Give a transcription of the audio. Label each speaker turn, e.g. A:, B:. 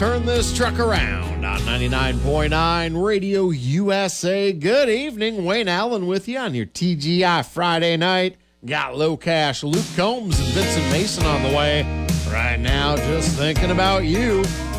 A: Turn this truck around on 99.9 Radio USA. Good evening. Wayne Allen with you on your TGI Friday night. Got Low Cash, Luke Combs, and Vincent Mason on the way. Right now, just thinking about you.